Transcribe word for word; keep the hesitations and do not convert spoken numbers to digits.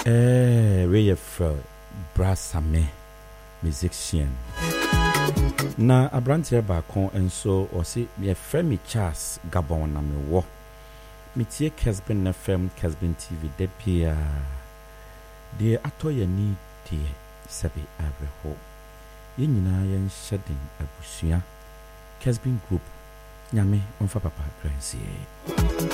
Eh, we for Brassame musician. Na abrantia baako enso osi me frame Charles Gabon na me wo. Me tie Kesbin na fem Kesbin T V de pia. De atoye ni de sabi abreho. Ye nyina ye nhedin abusua. Kesbin Group. Nyame onfa papa gransie.